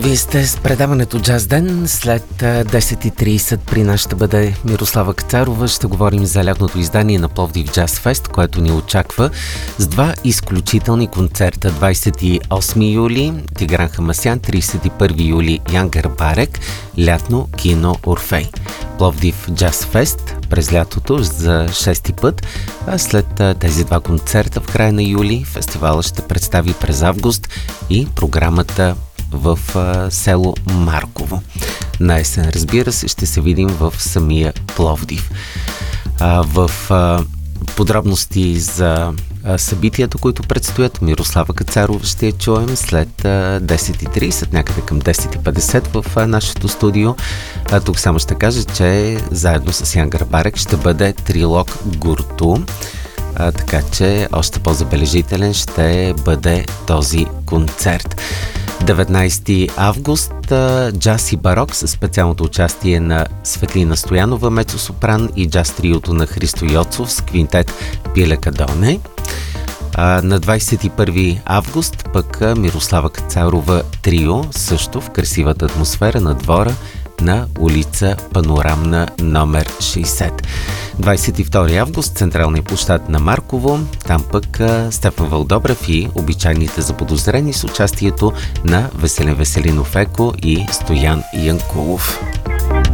Вие сте с предаването Джаз Ден. След 10:30 при нас ще бъде Мирослава Кацарова. Ще говорим за лятното издание на Пловдив Джаз Фест, което ни очаква с два изключителни концерта. 28 юли Тигран Хамасян, 31 юли Ян Гарбарек, лятно кино Орфей. Пловдив Джаз Фест през лятото за 6-ти път, а след тези два концерта в края на юли фестивала ще представи през август и програмата в село Марково. На есен, разбира се, ще се видим в самия Пловдив. В подробности за събитията, които предстоят, Мирослава Кацарова ще я чуем след 10:30, някъде към 10:50 в нашето студио. Тук само ще кажа, че заедно с Ян Гарбарек ще бъде трилог Гурту. Така че още по-забележителен ще бъде този концерт. 19 август джаз и барок с специалното участие на Светлина Стоянова, мецо-сопран, и джаз триото на Христо Йоцов с квинтет Пилека Доне. На 21 август пък Мирослава Кацарова трио, също в красивата атмосфера на двора на улица Панорамна номер 60. 22 август централния площад на Марково, там пък Стефан Вълдобрев и обичайните заподозрени с участието на Веселин Веселинов Еко и Стоян Янкулов.